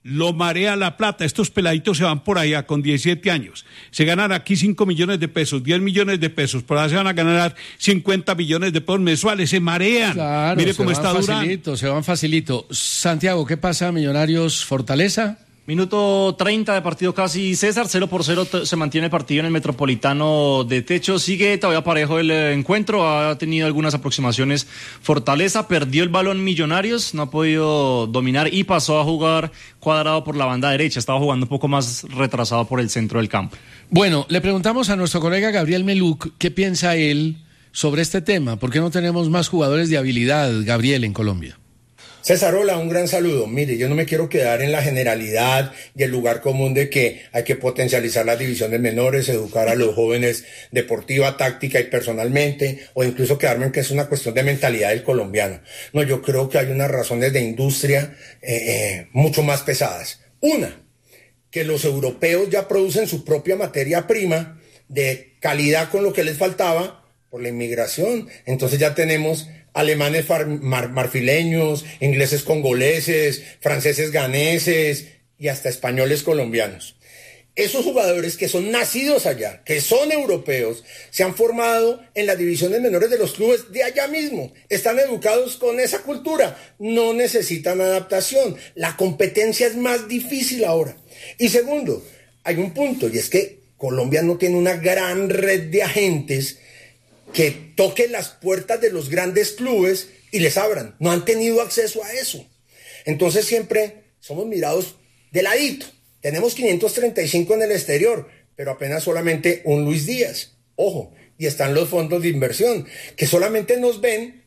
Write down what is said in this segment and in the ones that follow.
lo marea la plata. Estos peladitos se van por allá con 17 años. Se ganan aquí 5 millones de pesos, 10 millones de pesos. Por allá se van a ganar 50 millones de pesos mensuales. Se marean. Claro, mire cómo está Durán. Se van facilito. Santiago, ¿qué pasa? Millonarios Fortaleza. Minuto 30 de partido casi, César, 0-0 se mantiene el partido en el Metropolitano de Techo, sigue todavía parejo el encuentro, ha tenido algunas aproximaciones Fortaleza, perdió el balón Millonarios, no ha podido dominar y pasó a jugar cuadrado por la banda derecha, estaba jugando un poco más retrasado por el centro del campo. Bueno, le preguntamos a nuestro colega Gabriel Meluc qué piensa él sobre este tema, ¿por qué no tenemos más jugadores de habilidad, Gabriel, en Colombia? César, hola, un gran saludo. Mire, yo no me quiero quedar en la generalidad y el lugar común de que hay que potencializar las divisiones menores, educar a los jóvenes deportiva, táctica y personalmente, o incluso quedarme en que es una cuestión de mentalidad del colombiano. No, yo creo que hay unas razones de industria mucho más pesadas. Una, que los europeos ya producen su propia materia prima de calidad con lo que les faltaba por la inmigración. Entonces ya tenemos alemanes marfileños, ingleses congoleses, franceses ganeses y hasta españoles colombianos. Esos jugadores que son nacidos allá, que son europeos, se han formado en las divisiones menores de los clubes de allá mismo. Están educados con esa cultura, no necesitan adaptación. La competencia es más difícil ahora. Y segundo, hay un punto, y es que Colombia no tiene una gran red de agentes que toquen las puertas de los grandes clubes y les abran. No han tenido acceso a eso. Entonces siempre somos mirados de ladito. Tenemos 535 en el exterior, pero apenas solamente un Luis Díaz. Ojo, y están los fondos de inversión, que solamente nos ven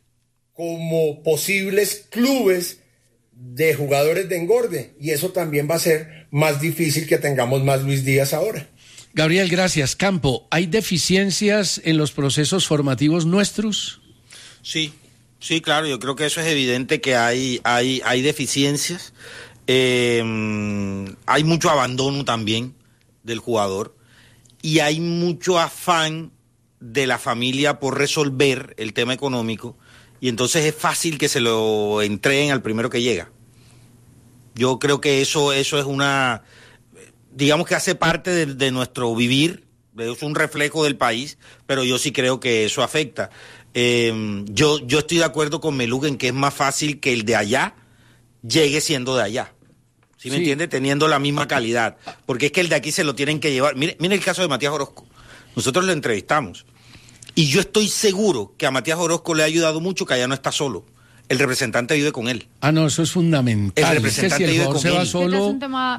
como posibles clubes de jugadores de engorde. Y eso también va a ser más difícil que tengamos más Luis Díaz ahora. Gabriel, gracias. Campo, ¿hay deficiencias en los procesos formativos nuestros? Sí, claro, yo creo que eso es evidente que hay deficiencias. Hay mucho abandono también del jugador y hay mucho afán de la familia por resolver el tema económico y entonces es fácil que se lo entreguen al primero que llega. Yo creo que eso es una... digamos que hace parte de nuestro vivir, es un reflejo del país, pero yo sí creo que eso afecta. Yo estoy de acuerdo con Meluc en que es más fácil que el de allá llegue siendo de allá. ¿Sí me entiende? Teniendo la misma calidad. Porque es que el de aquí se lo tienen que llevar. Mire el caso de Matías Orozco. Nosotros lo entrevistamos. Y yo estoy seguro que a Matías Orozco le ha ayudado mucho que allá no está solo. El representante vive con él. Ah, no, eso es fundamental. El representante es que si el vive con se va él. solo,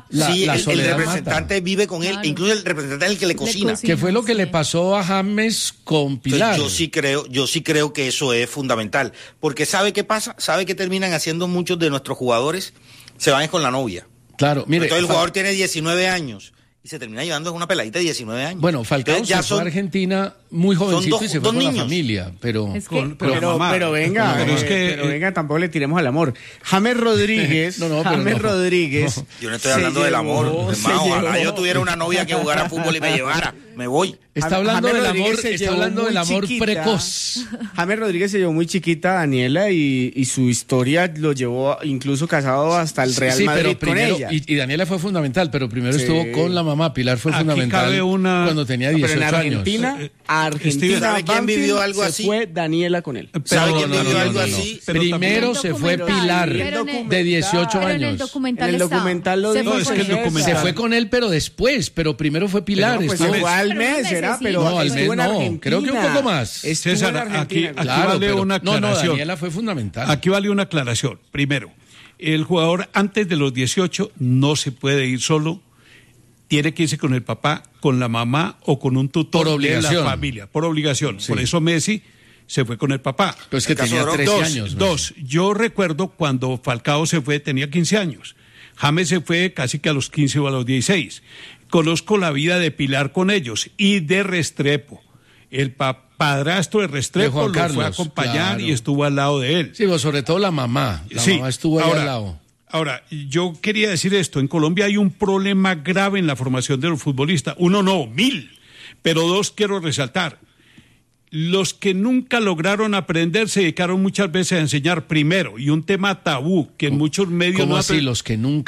el representante mata. Vive con él, claro. Incluso el representante es el que le cocina. Que fue lo que le pasó a James con Pilar. Entonces, yo sí creo que eso es fundamental. Porque ¿sabe qué pasa? ¿Sabe qué terminan haciendo muchos de nuestros jugadores? Se van con la novia. Claro, mire. Entonces el jugador tiene 19 años. Y se termina llevando a una peladita de 19 años. Bueno, Falcao se fue a Argentina muy jovencito y se fue con la familia, pero... Es que, pero venga, tampoco le tiremos al amor. James Rodríguez... Rodríguez... Yo no estoy hablando del amor. Ojalá yo tuviera una novia que jugara fútbol y me llevara. Me voy. Está hablando del amor precoz. James Rodríguez se llevó muy chiquita a Daniela y su historia lo llevó incluso casado hasta el Real Madrid pero primero, con ella. Y Daniela fue fundamental, pero primero estuvo con la mamá. Pilar fue fundamental cuando tenía 18 años. Argentina, ¿sabe quién vivió algo así? Fue Daniela con él. ¿Sabe quién vivió algo así? Primero se fue Pilar, de 18 años. En el documental lo dijo. Se fue con él, pero después. Pero primero fue Pilar. Pues fue al mes, ¿será? Pero no, al mes no. Creo que un poco más. César, aquí vale una aclaración. No, Daniela fue fundamental. Aquí vale una aclaración. Primero, el jugador antes de los 18 no se puede ir solo. Tiene que irse con el papá, con la mamá o con un tutor de la familia, por obligación. Sí. Por eso Messi se fue con el papá. Pero es que tenía 13 años. Dos, yo recuerdo cuando Falcao se fue, tenía 15 años. James se fue casi que a los 15 o a los 16. Conozco la vida de Pilar con ellos y de Restrepo. El padrastro de Restrepo lo fue a acompañar y estuvo al lado de él. Sí, pues sobre todo la mamá. La mamá estuvo ahí al lado. Ahora, yo quería decir esto, en Colombia hay un problema grave en la formación de los futbolistas. Uno no, 1000, pero dos quiero resaltar. Los que nunca lograron aprender se dedicaron muchas veces a enseñar primero, y un tema tabú que en muchos medios ¿Cómo no así, los que nunca